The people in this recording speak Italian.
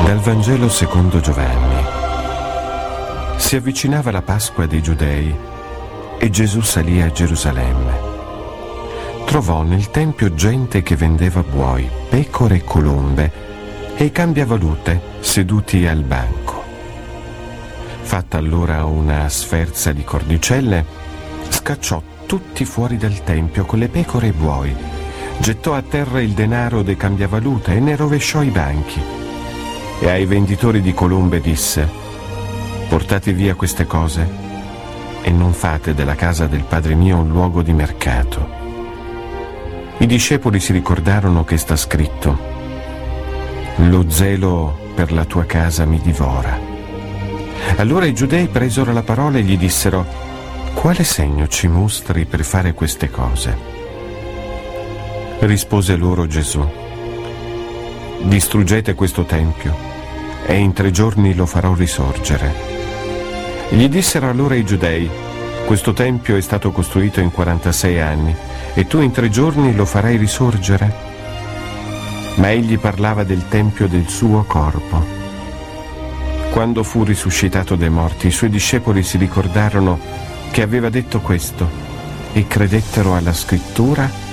Dal Vangelo secondo Giovanni. Si avvicinava la Pasqua dei Giudei e Gesù salì a Gerusalemme. Trovò nel tempio gente che vendeva buoi, pecore e colombe e i cambiavalute seduti al banco. Fatta allora una sferza di cordicelle, scacciò tutti fuori dal tempio con le pecore e i buoi, gettò a terra il denaro dei cambiavalute e ne rovesciò i banchi. E ai venditori di colombe disse: portate via queste cose e non fate della casa del Padre mio un luogo di mercato. I discepoli si ricordarono che sta scritto: lo zelo per la tua casa mi divora. Allora i giudei presero la parola e gli dissero: quale segno ci mostri per fare queste cose? Rispose loro Gesù: distruggete questo tempio e in 3 giorni lo farò risorgere. Gli dissero allora i giudei: questo tempio è stato costruito in 46 anni e tu in 3 giorni lo farai risorgere? Ma egli parlava del tempio del suo corpo. Quando fu risuscitato dai morti, i suoi discepoli si ricordarono che aveva detto questo e credettero alla scrittura